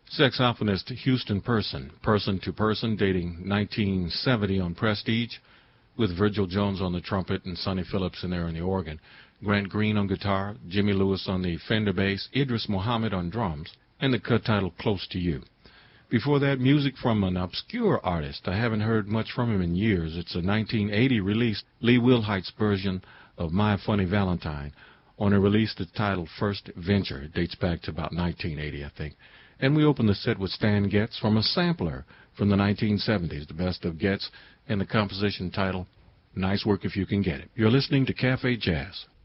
Saxophonist Houston Person, Person to Person, dating 1970 on Prestige, with Virgil Jones on the trumpet and Sonny Phillips in there on the organ, Grant Green on guitar, Jimmy Lewis on the Fender bass, Idris Muhammad on drums, and the cut titled Close to You. Before that, music from an obscure artist. I haven't heard much from him in years. It's a 1980 release, Lee Wilhite's version of My Funny Valentine, on a release that's titled First Venture. It dates back to about 1980, I think. And we open the set with Stan Getz from a sampler from the 1970s, the best of Getz, and the composition title, Nice Work If You Can Get It. You're listening to Cafe Jazz.